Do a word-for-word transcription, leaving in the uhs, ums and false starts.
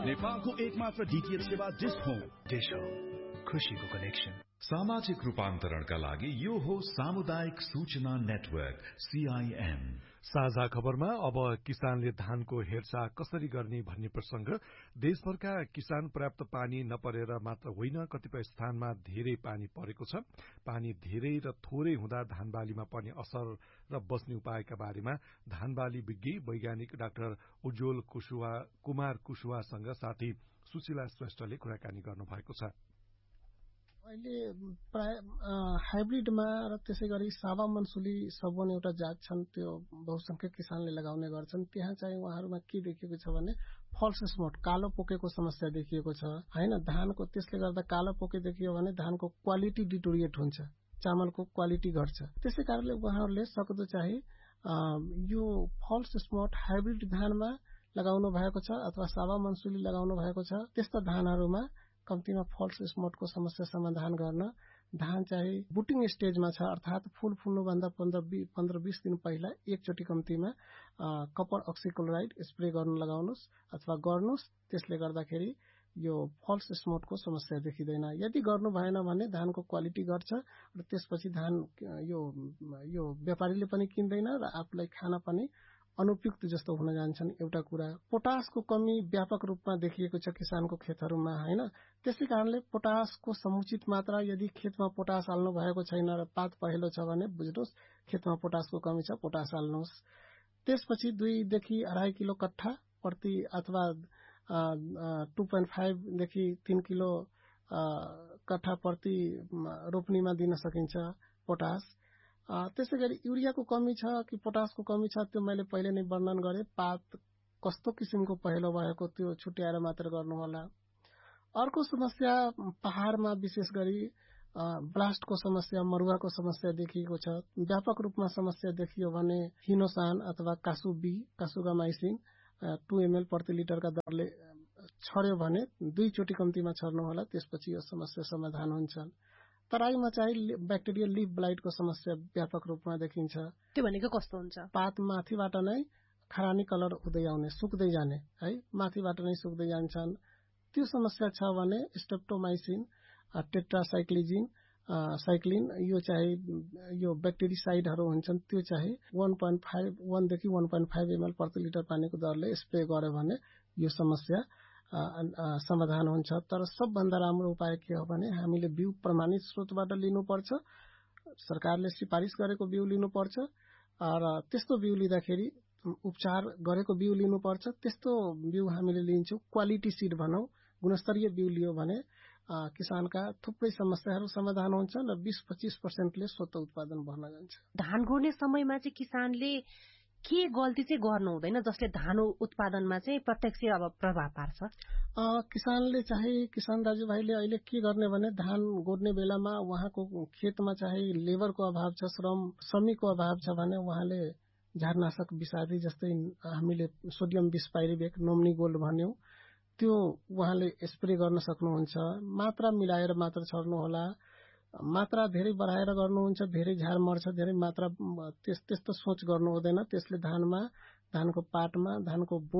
नेपालको एकमात्र डीटीएच सेवा डिश होम। डिश होम, खुशीको कनेक्सन। सामाजिक रूपान्तरणका लागि यो हो सामुदायिक सूचना नेटवर्क सीआईएन। साझा खबरमा अब किसानले धानको हेरचाह कसरी गर्ने भन्ने प्रसंग। देशभरका किसान पर्याप्त पानी नपरेर मात्र होइन, कतिपय स्थानमा धेरै पानी परेको छ। पानी धेरै र थोरै हुँदा धानबालीमा पर्ने असर र बस्ने उपायका बारेमा धानबाली विज्ञ वैज्ञानिक डाक्टर उज्जवल कुशवा कुमार कुशवासँग साथी सुशीला श्रेष्ठले कुराकानी गर्नुभएको छ। अहिले प्राय हाइब्रिडमा र त्यसै गरी सावा मनसुली सबन एउटा जात छन्, त्यो बहुसंख्यक किसानले लगाउने गर्छन्। त्यहाँ चाहिँ उहाँहरूमा के देखिएको छ भने फल्स स्पट, कालो पोकेको समस्या देखिएको छ हैन। धानको त्यसले गर्दा कालो पोके देखियो भने धानको क्वालिटी डिटोरिएट हुन्छ, चामलको क्वालिटी घट्छ। त्यसै कारणले उहाँहरूले सक्दो चाहिँ यो फल्स स्पट हाइब्रिड धानमा लगाउनु भएको छ अथवा सावा मनसुली लगाउनु भएको छ। त्यस्ता धानहरूमा कम्तीमा फल्स स्पटको समस्या समाधान गर्न धान चाहिँ बुटिङ स्टेजमा छ, अर्थात फूल फुल्नुभन्दा पन्ध्र बीस दिन पहिला एकचोटि कम्तीमा कपर अक्सिक्लोराइड स्प्रे गर्न लगाउनुहोस् अथवा गर्नुहोस्। त्यसले गर्दाखेरि यो फल्स स्पटको समस्या देखिँदैन। यदि गर्नु भएन भने धानको क्वालिटी घट्छ र त्यसपछि धान यो यो व्यापारीले पनि किन्दैन र आफूलाई खान पनि अनुपयुक्त जस्तो हुन जान्छन्। एउटा कुरा पोटासको कमी व्यापक रूपमा देखिएको छ किसानको खेतहरूमा हैन। त्यसै कारणले पोटासको समुचित मात्रा, यदि खेतमा पोटास हाल्नु भएको छैन र पात पहेँलो छ भने बुझ्नुहोस् खेतमा पोटासको कमी छ, पोटास हाल्नुहोस्। त्यसपछि दुईदेखि अढाई किलो कट्ठा प्रति अथवा टू पोइन्ट फाइभ देखि तीन किलो कट्ठा प्रति रोप्नीमा दिन सकिन्छ पोटास। त्यसै गरी युरियाको कमी छ कि पोटासको कमी छ त्यो मैले पहिले नै वर्णन गरेँ। पात कस्तो किसिमको पहेँलो भएको त्यो छुट्याएर मात्र गर्नुहोला। अर्को समस्या पहाड़मा विशेष गरी ब्लास्टको समस्या, मरुवाको समस्या देखिएको छ। व्यापक रूपमा समस्या देखियो भने हिनोसान अथवा कासुबी कासुगामाइसिन टू एमएल प्रति लिटरका दरले छर्यो भने दुईचोटि कम्तीमा छर्नुहोला, त्यसपछि यो समस्या समाधान हुन्छन्। तराईमा चाहिँ ब्याक्टेरियल लिफ ब्लाइटको समस्या व्यापक रूपमा देखिन्छ। त्यो भनेको कस्तो हुन्छ? पात माथिबाट नै खरानी कलर हुँदै आउने, सुक्दै जाने है, माथिबाट नै सुक्दै जान्छन्। त्यो समस्या छ भने स्टेप्टोमाइसिन, टेट्रासाइक्लिजिन, साइक्लिन यो चाहिँ यो ब्याक्टेरिसाइडहरू हुन्छन्, त्यो चाहिँ वन पोइन्ट फाइभ वनदेखि वन पोइन्ट फाइभ एमएल प्रति लिटर पानीको दरले स्प्रे गर्यो भने यो समस्या समाधान हुन्छ। तर सबभन्दा राम्रो उपाय के हो भने हामीले बिउ प्रमाणित स्रोतबाट लिनुपर्छ, सरकारले सिफारिस गरेको बिउ लिनुपर्छ र त्यस्तो बिउ लिँदाखेरि उपचार गरेको बिउ लिनुपर्छ। त्यस्तो बिउ हामीले लिन्छौँ, क्वालिटी सिड भनौँ, गुणस्तरीय बिउ लियो भने किसानका थुप्रै समस्याहरू समाधान हुन्छन् र बीस पच्चीस पर्सेन्टले स्वत उत्पादन बढ्न जान्छ। धान गोड्ने समयमा चाहिँ किसानले के गल्ती चाहिँ गर्नु हुँदैन जसले धान उत्पादनमा चाहिँ प्रत्यक्ष अब प्रभाव पार्छ? किसानले चाहिँ किसान दाजुभाइले अहिले के गर्ने भने धान गोड्ने बेलामा उहाँको खेतमा चाहिँ लेबरको अभाव छ, श्रम श्रमिकको अभाव छ भने उहाँले झारनाशक विषादी जस्तै हामीले सोडियम बिसपाइरिवेट नोम्नी गोल्ड भन्यौं त्यो उहाँले स्प्रे गर्न सक्नुहुन्छ। मात्रा मिलाएर मात्र छर्नुहोला। मात्रा धेरै बढाएर गर्नुहुन्छ धेरै झार मर्छ, धेरै मात्रा त्यस्तो सोच गर्नु हुँदैन। त्यसले धानमा धानको पाटमा धानको